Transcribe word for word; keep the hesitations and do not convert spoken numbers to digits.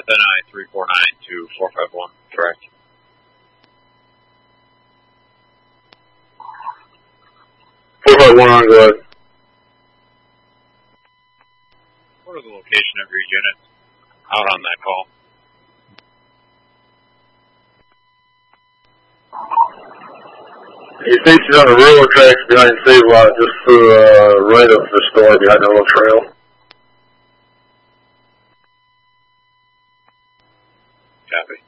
F N I three four nine to four five one, correct. four five one on, go ahead. What is the location of your unit out on that call? You think she's on the railroad tracks behind Save Lot, just to uh, right of the store behind the little trail. Copy.